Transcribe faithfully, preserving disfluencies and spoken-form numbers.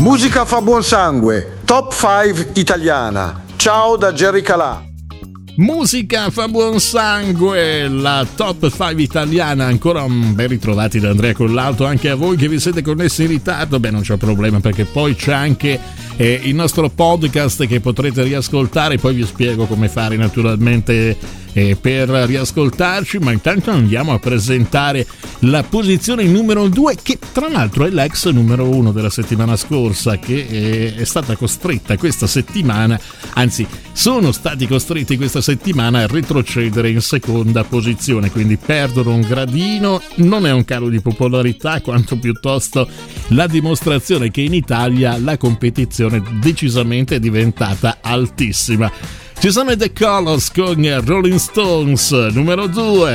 Musica fa buon sangue, top cinque italiana. Ciao da Jerry Calà. Musica fa buon sangue, la top cinque italiana. Ancora un ben ritrovati da Andrea Collalto, anche a voi che vi siete connessi in ritardo. Beh, non c'è problema, perché poi c'è anche eh, il nostro podcast che potrete riascoltare. Poi vi spiego come fare naturalmente eh, per riascoltarci, ma intanto andiamo a presentare la posizione numero due, che tra l'altro è l'ex numero uno della settimana scorsa, che eh, è stata costretta questa settimana, anzi sono stati costretti questa settimana a retrocedere in seconda posizione, quindi perdono un gradino. Non è un calo di popolarità, quanto piuttosto la dimostrazione che in Italia la competizione decisamente è diventata altissima. Ci sono i The Colors con Rolling Stones numero due.